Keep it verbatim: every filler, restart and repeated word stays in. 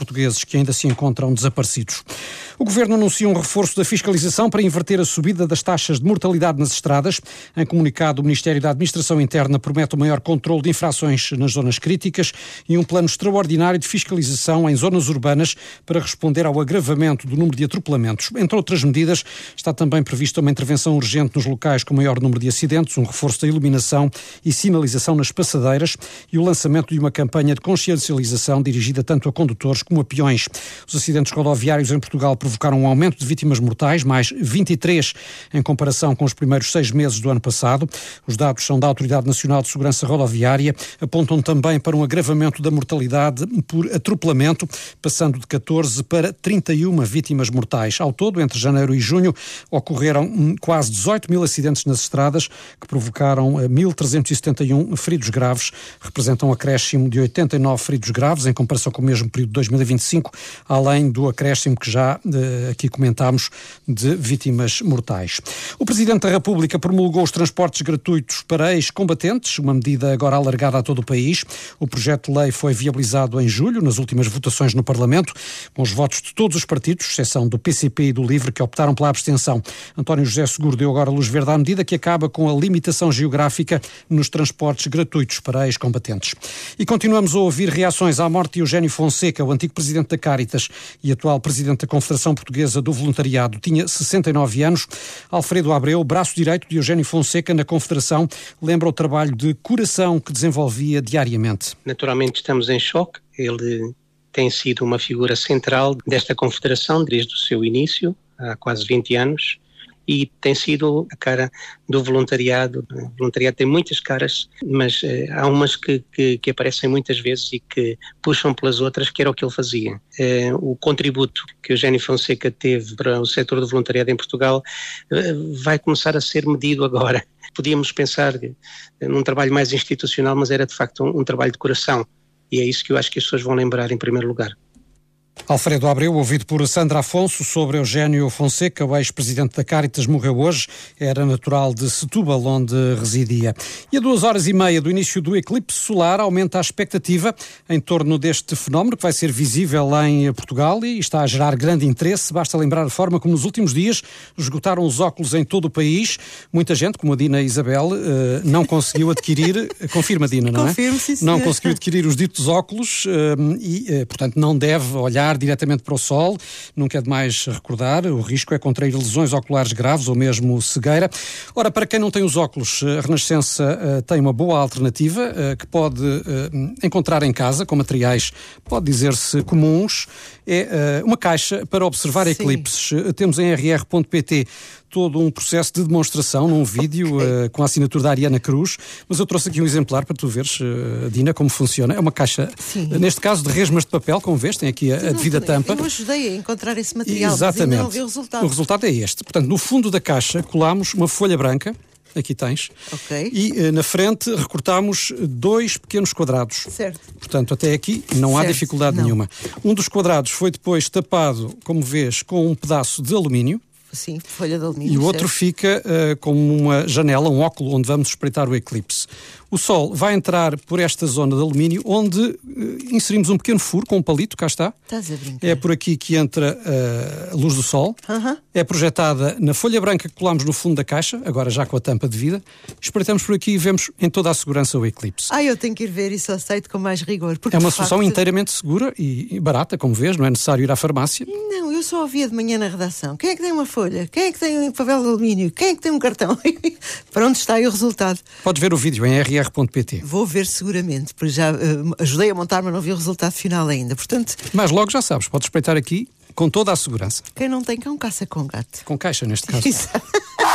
portugueses que ainda se encontram desaparecidos. O Governo anuncia um reforço da fiscalização para inverter a subida das taxas de mortalidade nas estradas. Em comunicado, o Ministério da Administração Interna promete o maior controle de infrações nas zonas críticas e um plano extraordinário de fiscalização em zonas urbanas para responder ao agravamento do número de atropelamentos. Entre outras medidas, está também prevista uma intervenção urgente nos locais com maior número de acidentes, um reforço da iluminação e sinalização nas passadeiras e o lançamento de uma campanha de consciencialização dirigida tanto a condutores como a peões. Os acidentes rodoviários em Portugal provocaram um aumento de vítimas mortais, mais vinte e três em comparação com os primeiros seis meses do ano passado. Os dados são da Autoridade Nacional de Segurança Rodoviária, apontam também para um agravamento da mortalidade por atropelamento, passando de catorze para trinta e uma vítimas mortais. Ao todo, entre janeiro e junho, ocorreram quase dezoito mil acidentes nas estradas, que provocaram mil trezentos e setenta e um feridos graves, representam um acréscimo de oitenta e nove feridos graves em comparação com o mesmo período de dois mil e vinte e cinco, além do acréscimo que já eh, aqui comentámos de vítimas mortais. O Presidente da República promulgou os transportes gratuitos para ex-combatentes, uma medida agora alargada a todo o país. O projeto de lei foi viabilizado em julho, nas últimas votações no Parlamento, com os votos de todos os partidos, exceção do P C P e do LIVRE, que optaram pela abstenção. António José Seguro deu agora luz verde à medida, que acaba com a limitação geográfica nos transportes gratuitos para ex-combatentes. E continuamos a ouvir reações à morte de Eugénio Fonseca, o antigo presidente da Cáritas e atual presidente da Confederação Portuguesa do Voluntariado. Tinha sessenta e nove anos. Alfredo Abreu, braço direito de Eugénio Fonseca na Confederação, lembra o trabalho de coração que desenvolvia diariamente. Naturalmente estamos em choque. Ele tem sido uma figura central desta Confederação desde o seu início, há quase vinte anos. E tem sido a cara do voluntariado. O voluntariado tem muitas caras, mas eh, há umas que, que, que aparecem muitas vezes e que puxam pelas outras, que era o que ele fazia. Eh, o contributo que Eugénio Fonseca teve para o setor do voluntariado em Portugal eh, vai começar a ser medido agora. Podíamos pensar num trabalho mais institucional, mas era de facto um, um trabalho de coração. E é isso que eu acho que as pessoas vão lembrar em primeiro lugar. Alfredo Abreu, ouvido por Sandra Afonso, sobre Eugénio Fonseca, o ex-presidente da Cáritas, morreu hoje. Era natural de Setúbal, onde residia. E a duas horas e meia do início do eclipse solar aumenta a expectativa em torno deste fenómeno, que vai ser visível em Portugal e está a gerar grande interesse. Basta lembrar a forma como nos últimos dias esgotaram os óculos em todo o país. Muita gente, como a Dina Isabel, não conseguiu adquirir, confirma Dina, não é? Confirmo, sim, não conseguiu adquirir os ditos óculos e, portanto, não deve olhar diretamente para o sol. Nunca é demais recordar, o risco é contrair lesões oculares graves ou mesmo cegueira. Ora, para quem não tem os óculos, a Renascença uh, tem uma boa alternativa uh, que pode uh, encontrar em casa, com materiais, pode dizer-se, comuns. É uh, uma caixa para observar Sim. eclipses. Uh, temos em r r ponto p t todo um processo de demonstração num vídeo okay. uh, com a assinatura da Ariana Cruz, mas eu trouxe aqui um exemplar para tu veres, uh, Dina, como funciona. É uma caixa, uh, neste caso, de resmas de papel, como vês, tem aqui a, a devida tampa. Eu ajudei a encontrar esse material, Exatamente. Mas ainda não vi o resultado. O resultado é este. Portanto, no fundo da caixa colamos uma folha branca, aqui tens, okay. e uh, na frente recortamos dois pequenos quadrados. Certo. Portanto, até aqui não certo. há dificuldade não. nenhuma. Um dos quadrados foi depois tapado, como vês, com um pedaço de alumínio. Sim, folha de alumínio. E o outro certo. fica uh, como uma janela, um óculo, onde vamos espreitar o eclipse. O sol vai entrar por esta zona de alumínio, onde uh, inserimos um pequeno furo com um palito, cá está. Estás a brincar. É por aqui que entra uh, a luz do sol. Uh-huh. É projetada na folha branca que colamos no fundo da caixa, agora já com a tampa devida. Espreitamos por aqui e vemos em toda a segurança o eclipse. Ah, eu tenho que ir ver isso, aceito com mais rigor. Porque é uma solução facto... inteiramente segura e, e barata, como vês, não é necessário ir à farmácia. Não, eu só ouvia de manhã na redação. Quem é que tem uma folha? Quem é que tem um papel de alumínio? Quem é que tem um cartão? Para onde está aí o resultado? Podes ver o vídeo em r r ponto p t. Vou ver seguramente, porque já uh, ajudei a montar, mas não vi o resultado final ainda. Portanto... Mas logo já sabes, podes espreitar aqui com toda a segurança. Quem não tem cão caça com gato. Com caixa, neste caso. Exato.